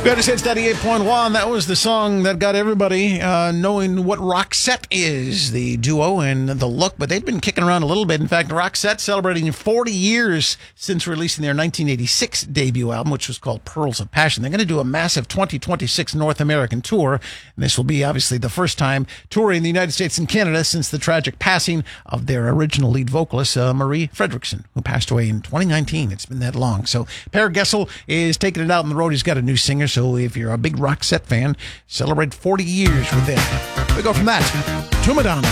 Better Hits 98.1. That was the song that got everybody knowing what Roxette is, the duo and the look. But they've been kicking around a little bit. In fact, Roxette celebrating 40 years since releasing their 1986 debut album, which was called Pearls of Passion. They're going to do a massive 2026 North American tour. And this will be obviously the first time touring the United States and Canada since the tragic passing of their original lead vocalist, Marie Fredriksson, who passed away in 2019. It's been that long. So Per Gessle is taking it out on the road. He's got a new singer. So if you're a big Roxette fan, celebrate 40 years with them. We go from that to Madonna.